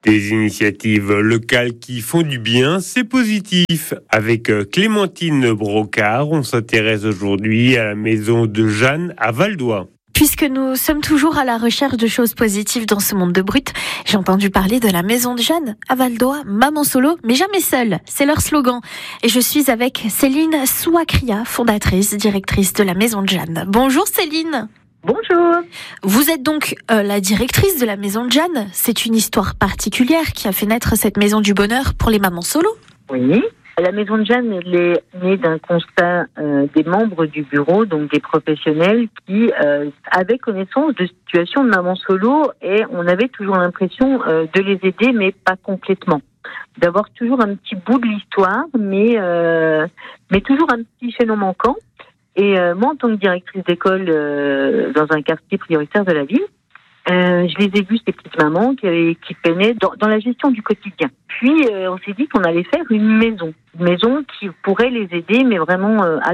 Des initiatives locales qui font du bien, c'est positif. Avec Clémentine Brocard, on s'intéresse aujourd'hui à la maison de Jeanne à Val-d'Oie. Puisque nous sommes toujours à la recherche de choses positives dans ce monde de brut, j'ai entendu parler de la maison de Jeanne à Val-d'Oie, maman solo, mais jamais seule. C'est leur slogan. Et je suis avec Céline Souakria, fondatrice, directrice de la maison de Jeanne. Bonjour Céline. Bonjour. Vous êtes donc la directrice de la maison de Jeanne. C'est une histoire particulière qui a fait naître cette maison du bonheur pour les mamans solo. Oui. La maison de Jeanne, elle est née d'un constat des membres du bureau, donc des professionnels qui avaient connaissance de situations de mamans solo et on avait toujours l'impression de les aider, mais pas complètement. D'avoir toujours un petit bout de l'histoire, mais toujours un petit chaînon manquant. Et moi, en tant que directrice d'école dans un quartier prioritaire de la ville, je les ai vues, ces petites mamans qui peinaient dans la gestion du quotidien. Puis, on s'est dit qu'on allait faire une maison qui pourrait les aider, mais vraiment à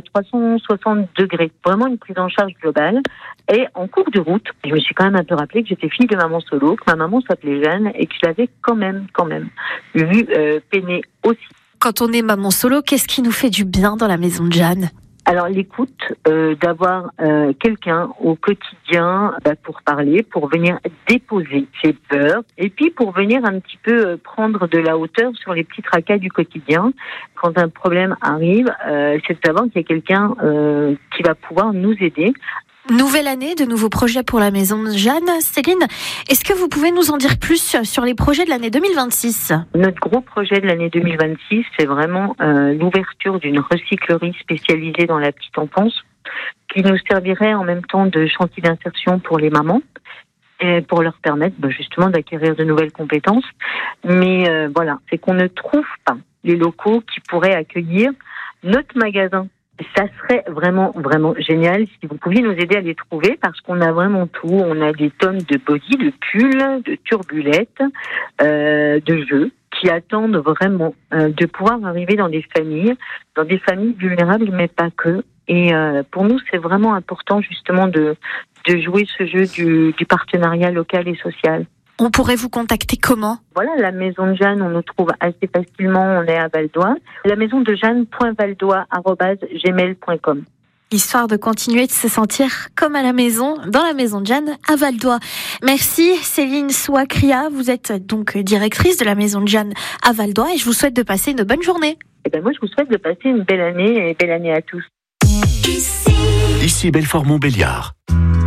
360 degrés. Vraiment une prise en charge globale. Et en cours de route, je me suis quand même un peu rappelé que j'étais fille de maman solo, que ma maman s'appelait Jeanne et que je l'avais quand même vue peiner aussi. Quand on est maman solo, qu'est-ce qui nous fait du bien dans la maison de Jeanne ? Alors l'écoute, d'avoir quelqu'un au quotidien pour parler, pour venir déposer ses peurs, et puis pour venir un petit peu prendre de la hauteur sur les petits tracas du quotidien. Quand un problème arrive, c'est de savoir qu'il y a quelqu'un qui va pouvoir nous aider. Nouvelle année, de nouveaux projets pour la maison de Jeanne. Céline, est-ce que vous pouvez nous en dire plus sur les projets de l'année 2026 ? Notre gros projet de l'année 2026, c'est vraiment l'ouverture d'une recyclerie spécialisée dans la petite enfance qui nous servirait en même temps de chantier d'insertion pour les mamans et pour leur permettre justement d'acquérir de nouvelles compétences. Mais voilà, c'est qu'on ne trouve pas les locaux qui pourraient accueillir notre magasin. Ça serait vraiment génial si vous pouviez nous aider à les trouver parce qu'on a vraiment tout. On a des tonnes de body, de pulls, de turbulettes, de jeux qui attendent vraiment de pouvoir arriver dans des familles vulnérables, mais pas que. Et pour nous, c'est vraiment important justement de jouer ce jeu du partenariat local et social. On pourrait vous contacter comment ? Voilà, la maison de Jeanne, on nous trouve assez facilement, on est à Val-d'Oie. La maison de Jeanne.valdoie@gmail.com. Histoire de continuer de se sentir comme à la maison, dans la maison de Jeanne à Val-d'Oie. Merci Céline Souakria, vous êtes donc directrice de la maison de Jeanne à Val-d'Oie et je vous souhaite de passer une bonne journée. Moi je vous souhaite de passer une belle année et belle année à tous. Ici Belfort Montbéliard.